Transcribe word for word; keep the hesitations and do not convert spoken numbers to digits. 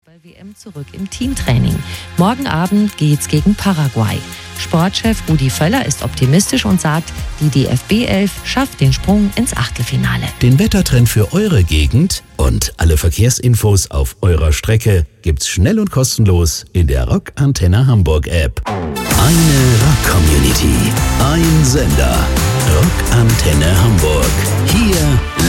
W M zurück im Teamtraining. Morgen Abend geht's gegen Paraguay. Sportchef Rudi Völler ist optimistisch und sagt, die D F B elf schafft den Sprung ins Achtelfinale. Den Wettertrend für eure Gegend und alle Verkehrsinfos auf eurer Strecke gibt's schnell und kostenlos in der Rock Antenne Hamburg App. Eine Rock-Community, ein Sender. Rock Antenne Hamburg. Hier